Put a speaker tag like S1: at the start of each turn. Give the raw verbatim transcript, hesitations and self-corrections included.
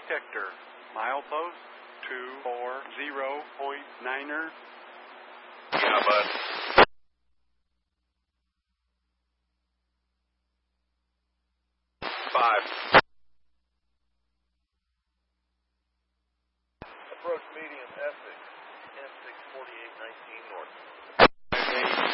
S1: detector. Milepost two four zero point niner.
S2: Yeah, bud. Five.
S3: Approach medium Essex, ten six forty-eight nineteen north.
S1: Five eight